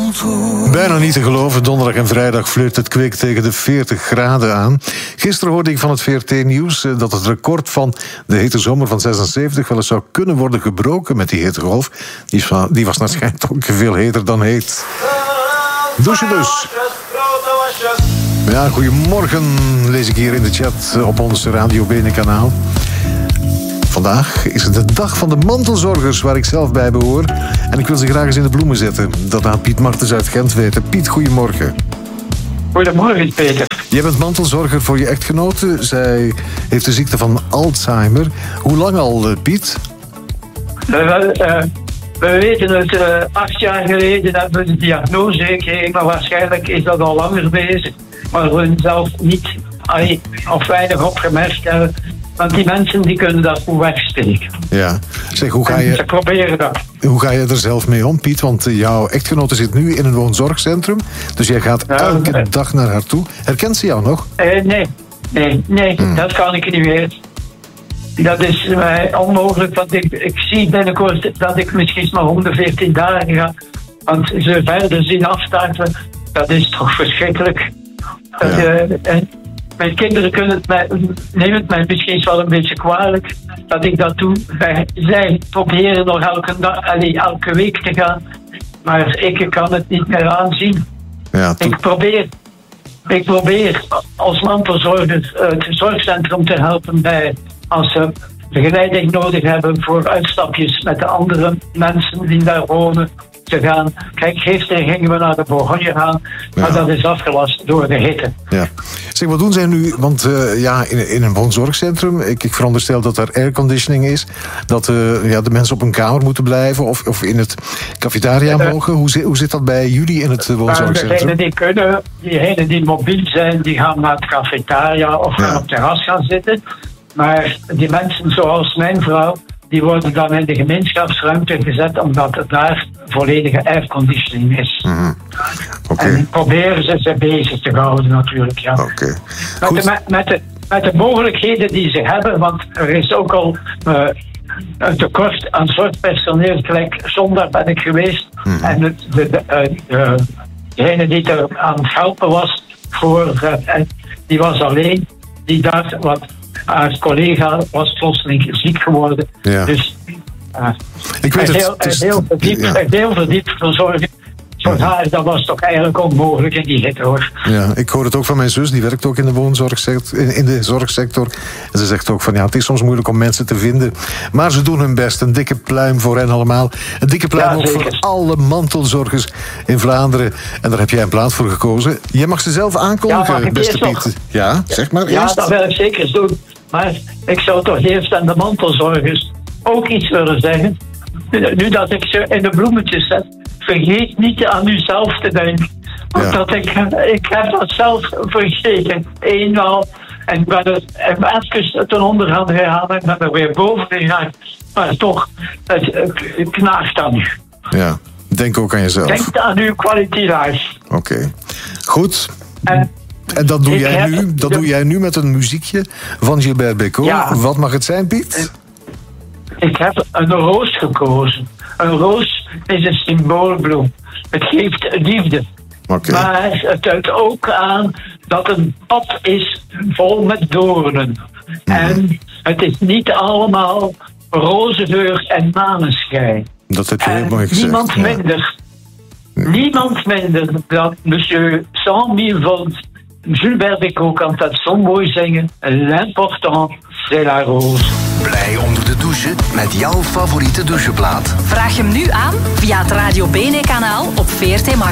Bijna niet te geloven, donderdag en vrijdag flirt het kwik tegen de 40 graden aan. Gisteren hoorde ik van het VRT-nieuws dat het record van de hete zomer van 76 wel eens zou kunnen worden gebroken met die hittegolf. Die was waarschijnlijk ook veel heter dan heet. Douche dus. Ja, goedemorgen, lees ik hier in de chat op ons Radio Bene-kanaal. Vandaag is het de dag van de mantelzorgers, waar ik zelf bij behoor. En ik wil ze graag eens in de bloemen zetten. Dat laat Piet Martens uit Gent weten. Piet, goedemorgen. Goedemorgen, Peter. Jij bent mantelzorger voor je echtgenote. Zij heeft de ziekte van Alzheimer. Hoe lang al, Piet? We weten het, 8 jaar geleden hebben we de diagnose gekregen, maar waarschijnlijk is dat al langer bezig. Maar we zelf niet of weinig opgemerkt hebben. Want die mensen die kunnen dat goed wegsteken. Ja. Zeg, ze proberen dat. Hoe ga je er zelf mee om, Piet? Want jouw echtgenote zit nu in een woonzorgcentrum. Dus jij gaat elke dag naar haar toe. Herkent ze jou nog? Nee, dat kan ik niet meer. Dat is onmogelijk, want ik zie binnenkort dat ik misschien maar om de 14 dagen ga. Want ze verder zien afstarten, dat is toch verschrikkelijk. Mijn kinderen nemen het mij misschien wel een beetje kwalijk dat ik dat doe. Zij proberen nog elke week te gaan, maar ik kan het niet meer aanzien. Ja, ik probeer als mantelzorger het zorgcentrum te helpen bij als ze begeleiding nodig hebben voor uitstapjes met de andere mensen die daar wonen. Te gaan. Kijk, gisteren gingen we naar de Bourgogne gaan, maar dat is afgelast door de hitte. Ja. Zeg, wat doen zij nu? Want in een woonzorgcentrum, ik veronderstel dat er airconditioning is, dat de mensen op een kamer moeten blijven of in het cafetaria mogen. Hoe zit dat bij jullie in het woonzorgcentrum? Diegenen die mobiel zijn, die gaan naar het cafetaria of gaan op het terras gaan zitten. Maar die mensen zoals mijn vrouw, die worden dan in de gemeenschapsruimte gezet, omdat het daar volledige airconditioning is. Mm-hmm. Okay. En proberen ze bezig te houden natuurlijk. Ja. Okay. Met de mogelijkheden die ze hebben, want er is ook al een tekort aan zorgpersoneel. Gelijk zondag ben ik geweest. Mm-hmm. En degene die er aan het helpen was, die was alleen. Die dacht, wat haar collega was plotseling ziek geworden. Ja. Dus ik weet heel verdiept verzorgen. Voor haar, dat was toch eigenlijk onmogelijk in die hitte, hoor. Ja, ik hoor het ook van mijn zus, die werkt ook in de woonzorgsector, in de zorgsector. En ze zegt ook van, het is soms moeilijk om mensen te vinden. Maar ze doen hun best. Een dikke pluim voor hen allemaal. Een dikke pluim ook voor alle mantelzorgers in Vlaanderen. En daar heb jij een plaat voor gekozen. Jij mag ze zelf aankondigen, beste Piet. Ja, zeg maar eerst. Ja, dat wil ik zeker doen. Maar ik zou toch eerst aan de mantelzorgers ook iets willen zeggen. Nu dat ik ze in de bloemetjes zet, vergeet niet aan uzelf te denken. Want ik heb dat zelf vergeten. Eenmaal. En ik ben even ten onder gaan gegaan en ben er weer boven gegaan. Maar toch, het knaagt aan u. Ja, denk ook aan jezelf. Denk aan uw kwaliteit. Oké. Goed. En dat doe jij nu met een muziekje van Gilbert Bécaud. Ja. Wat mag het zijn, Piet? Ik heb een roos gekozen. Een roos is een symboolbloem. Het geeft liefde. Okay. Maar het duidt ook aan dat een pad is vol met doornen. Mm-hmm. En het is niet allemaal roze geur en maneschijn. Dat heb je heel mooi gezegd. Niemand minder dan monsieur 100.000 volts. Gilbert Bécaud kan dat zo mooi zingen. L'important, c'est la rose. Blij onder de douche met jouw favoriete doucheplaat. Vraag hem nu aan via het Radio Bene-kanaal op VRT Max.